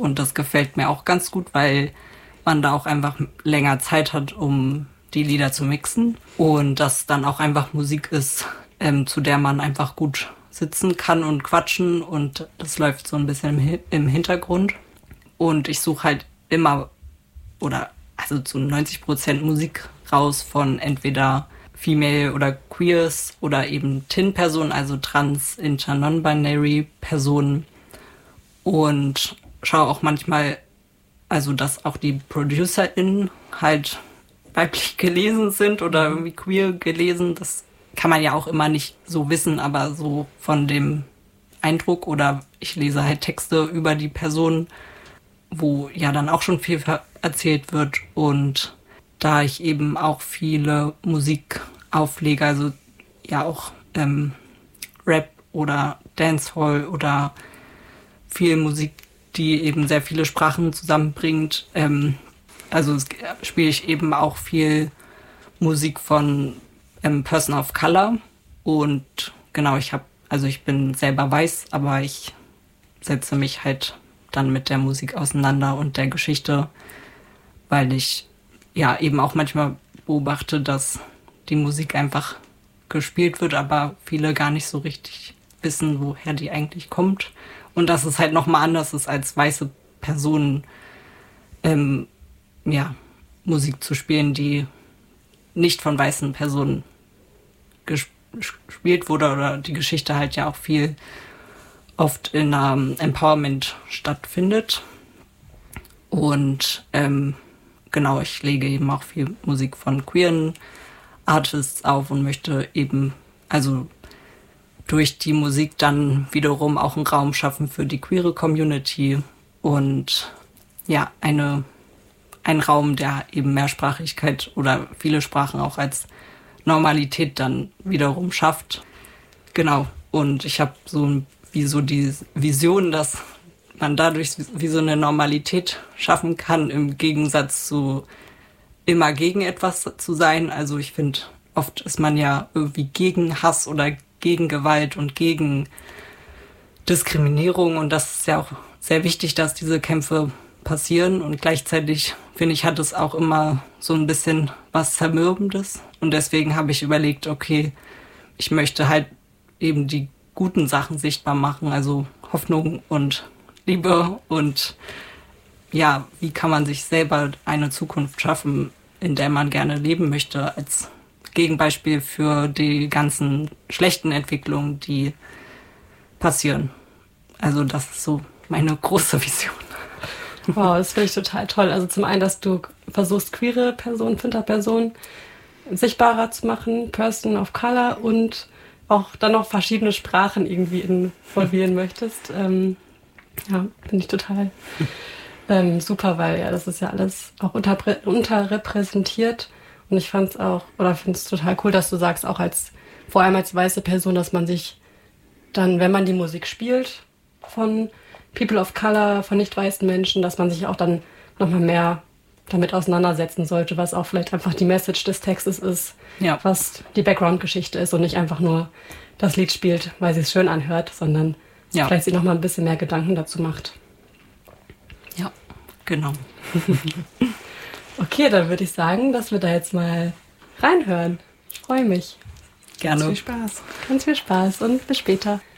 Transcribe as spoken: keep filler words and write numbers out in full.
Und das gefällt mir auch ganz gut, weil man da auch einfach länger Zeit hat, um die Lieder zu mixen. Und das dann auch einfach Musik ist, ähm, zu der man einfach gut sitzen kann und quatschen. Und das läuft so ein bisschen im, im Hintergrund. Und ich suche halt immer, oder also zu neunzig Prozent Musik raus von entweder Female oder Queers oder eben T I N-Personen, also Trans, Inter, Non-Binary Personen. Und schaue auch manchmal, also dass auch die ProducerInnen halt weiblich gelesen sind oder irgendwie queer gelesen. Das kann man ja auch immer nicht so wissen, aber so von dem Eindruck, oder ich lese halt Texte über die Person, wo ja dann auch schon viel erzählt wird. Und da ich eben auch viele Musik auflege, also ja auch ähm, Rap oder Dancehall oder viel Musik, die eben sehr viele Sprachen zusammenbringt. Ähm, also spiele ich eben auch viel Musik von ähm, Person of Color. Und genau, ich habe, also ich bin selber weiß, aber ich setze mich halt dann mit der Musik auseinander und der Geschichte, weil ich ja eben auch manchmal beobachte, dass die Musik einfach gespielt wird, aber viele gar nicht so richtig wissen, woher die eigentlich kommt. Und dass es halt nochmal anders ist, als weiße Personen ähm, ja, Musik zu spielen, die nicht von weißen Personen ges- gespielt wurde, oder die Geschichte halt ja auch viel oft in um, Empowerment stattfindet. Und ähm, genau, ich lege eben auch viel Musik von queeren Artists auf und möchte eben, also durch die Musik dann wiederum auch einen Raum schaffen für die queere Community und ja, eine, ein Raum, der eben Mehrsprachigkeit oder viele Sprachen auch als Normalität dann wiederum schafft. Genau, und ich habe so wie so die Vision, dass man dadurch wie so eine Normalität schaffen kann, im Gegensatz zu immer gegen etwas zu sein. Also ich finde, oft ist man ja irgendwie gegen Hass oder gegen Gewalt und gegen Diskriminierung, und das ist ja auch sehr wichtig, dass diese Kämpfe passieren, und gleichzeitig finde ich, hat es auch immer so ein bisschen was Zermürbendes, und deswegen habe ich überlegt, okay, ich möchte halt eben die guten Sachen sichtbar machen, also Hoffnung und Liebe und ja, wie kann man sich selber eine Zukunft schaffen, in der man gerne leben möchte, als Gegenbeispiel für die ganzen schlechten Entwicklungen, die passieren. Also das ist so meine große Vision. Wow, das finde ich total toll. Also zum einen, dass du versuchst, queere Personen, Finterpersonen sichtbarer zu machen, Person of Color, und auch dann noch verschiedene Sprachen irgendwie involvieren möchtest. Ähm, ja, finde ich total ähm, super, weil ja, das ist ja alles auch unterprä- unterrepräsentiert. Und ich fand es auch, oder finde es total cool, dass du sagst, auch als, vor allem als weiße Person, dass man sich dann, wenn man die Musik spielt von People of Color, von nicht weißen Menschen, dass man sich auch dann nochmal mehr damit auseinandersetzen sollte, was auch vielleicht einfach die Message des Textes ist, ja, was die Background-Geschichte ist und nicht einfach nur das Lied spielt, weil sie es schön anhört, sondern ja, vielleicht sich nochmal ein bisschen mehr Gedanken dazu macht. Ja, genau. Okay, dann würde ich sagen, dass wir da jetzt mal reinhören. Ich freue mich. Gerne. Ganz viel Spaß. Ganz viel Spaß und bis später.